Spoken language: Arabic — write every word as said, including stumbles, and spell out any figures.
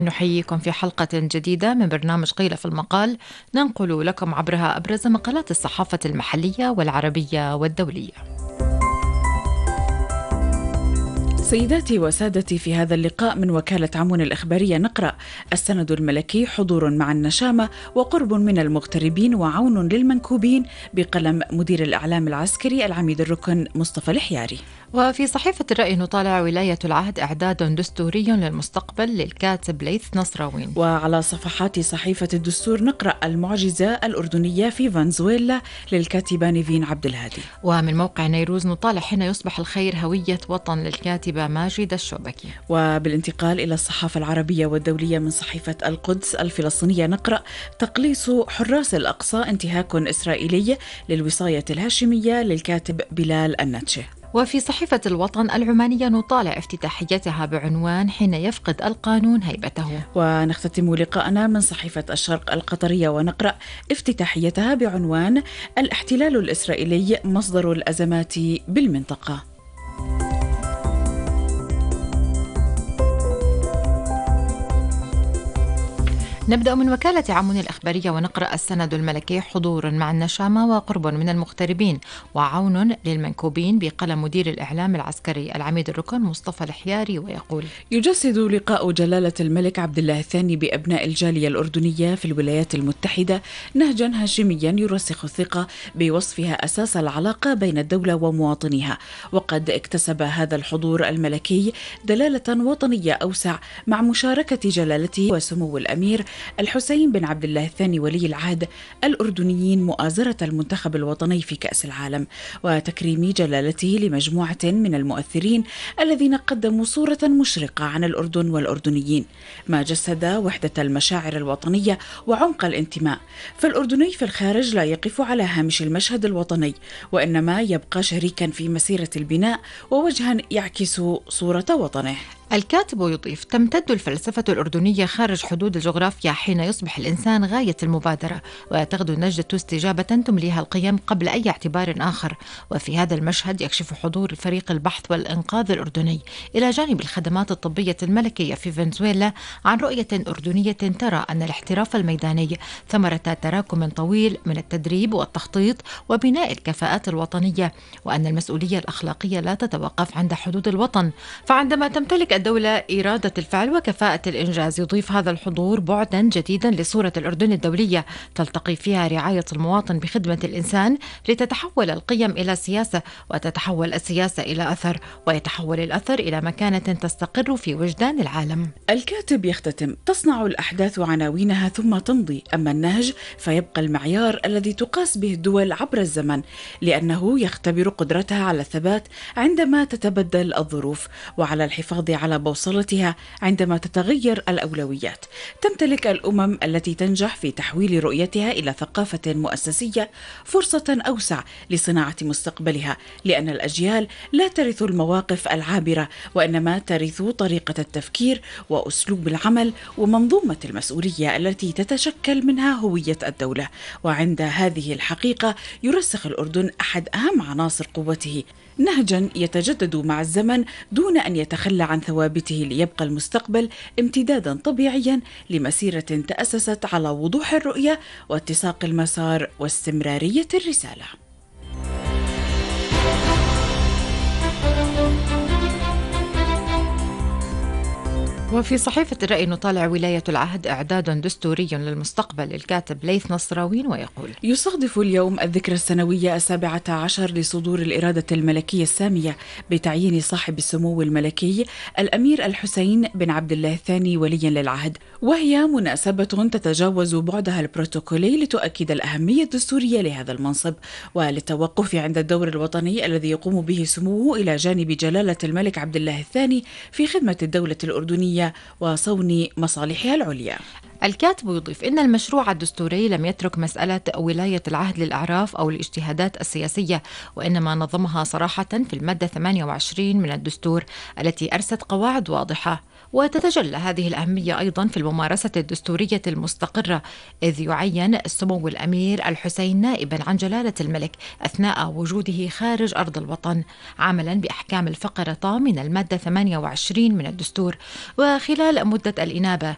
نحييكم في حلقة جديدة من برنامج قيل في المقال، ننقل لكم عبرها أبرز مقالات الصحافة المحلية والعربية والدولية. سيداتي وسادتي، في هذا اللقاء من وكالة عمون الإخبارية نقرأ: السند الملكي حضور مع النشامة وقرب من المغتربين وعون للمنكوبين، بقلم مدير الإعلام العسكري العميد الركن مصطفى الحياري. وفي صحيفة الرأي نطالع: ولاية العهد إعداد دستوري للمستقبل للكاتب ليث نصراوين. وعلى صفحات صحيفة الدستور نقرأ: المعجزة الأردنية في فنزويلا للكاتبة نيفين عبد الهادي. ومن موقع نيروز نطالع: حين يصبح الخير هوية وطن للكاتبة ماجدة الشوبكي. وبالانتقال إلى الصحافة العربية والدولية من صحيفة القدس الفلسطينية نقرأ: تقليص حراس الأقصى انتهاك إسرائيلي للوصاية الهاشمية للكاتب بلال النتشه. وفي صحيفة الوطن العمانية نطالع افتتاحيتها بعنوان: حين يفقد القانون هيبته. ونختتم لقاءنا من صحيفة الشرق القطرية ونقرأ افتتاحيتها بعنوان: الاحتلال الإسرائيلي مصدر الأزمات بالمنطقة. نبدأ من وكالة عمون الإخبارية ونقرأ: السند الملكي حضور مع النشامة وقرب من المغتربين وعون للمنكوبين، بقلم مدير الإعلام العسكري العميد الركن مصطفى الحياري، ويقول: يجسد لقاء جلالة الملك عبد الله الثاني بأبناء الجالية الأردنية في الولايات المتحدة نهجا هاشميا يرسخ الثقة بوصفها أساس العلاقة بين الدولة ومواطنيها. وقد اكتسب هذا الحضور الملكي دلالة وطنية أوسع مع مشاركة جلالته وسمو الأمير الحسين بن عبد الله الثاني ولي العهد الأردنيين مؤازرة المنتخب الوطني في كأس العالم، وتكريم جلالته لمجموعة من المؤثرين الذين قدموا صورة مشرقة عن الأردن والأردنيين، ما جسد وحدة المشاعر الوطنية وعمق الانتماء. فالأردني في الخارج لا يقف على هامش المشهد الوطني، وإنما يبقى شريكا في مسيرة البناء ووجها يعكس صورة وطنه. الكاتب يضيف: تمتد الفلسفة الأردنية خارج حدود الجغرافيا حين يصبح الإنسان غاية المبادرة، وتغدو النجدة استجابة تمليها القيم قبل أي اعتبار آخر. وفي هذا المشهد يكشف حضور فريق البحث والإنقاذ الأردني إلى جانب الخدمات الطبية الملكية في فنزويلا عن رؤية أردنية ترى أن الاحتراف الميداني ثمرة تراكم طويل من التدريب والتخطيط وبناء الكفاءات الوطنية، وأن المسؤولية الأخلاقية لا تتوقف عند حدود الوطن، فعندما تمتلك الدولة إرادة الفعل وكفاءة الإنجاز يضيف هذا الحضور بعدا جديدا لصورة الأردن الدولية، تلتقي فيها رعاية المواطن بخدمة الإنسان لتتحول القيم إلى سياسة، وتتحول السياسة إلى أثر، ويتحول الأثر إلى مكانة تستقر في وجدان العالم. الكاتب يختتم: تصنع الأحداث عناوينها ثم تمضي، أما النهج فيبقى المعيار الذي تقاس به الدول عبر الزمن، لأنه يختبر قدرتها على الثبات عندما تتبدل الظروف، وعلى الحفاظ على بوصلتها عندما تتغير الأولويات. تمتلك الأمم التي تنجح في تحويل رؤيتها إلى ثقافة مؤسسية فرصة أوسع لصناعة مستقبلها، لأن الأجيال لا ترث المواقف العابرة، وإنما ترث طريقة التفكير وأسلوب العمل ومنظومة المسؤولية التي تتشكل منها هوية الدولة. وعند هذه الحقيقة يرسخ الأردن أحد أهم عناصر قوته، نهجا يتجدد مع الزمن دون أن يتخلى عن ثوابته، ليبقى المستقبل امتدادا طبيعيا لمسيرة تأسست على وضوح الرؤية واتساق المسار واستمرارية الرسالة. وفي صحيفة الرأي نطالع: ولاية العهد إعداد دستوري للمستقبل للكاتب ليث نصراوين، ويقول: يصادف اليوم الذكرى السنوية السابعة عشر لصدور الإرادة الملكية السامية بتعيين صاحب السمو الملكي الأمير الحسين بن عبد الله الثاني وليا للعهد، وهي مناسبة تتجاوز بعدها البروتوكولي لتؤكد الأهمية الدستورية لهذا المنصب وللتوقف عند الدور الوطني الذي يقوم به سموه إلى جانب جلالة الملك عبد الله الثاني في خدمة الدولة الأردنية وصون مصالحها العليا. الكاتب يضيف: إن المشروع الدستوري لم يترك مسألة ولاية العهد للأعراف أو الاجتهادات السياسية، وإنما نظمها صراحة في المادة ثمانية وعشرين من الدستور التي أرست قواعد واضحة. وتتجلى هذه الأهمية أيضا في الممارسة الدستورية المستقرة، إذ يعين السمو الأمير الحسين نائبا عن جلالة الملك أثناء وجوده خارج أرض الوطن، عملا بأحكام الفقرة من المادة ثمانية وعشرين من الدستور. وخلال مدة الإنابة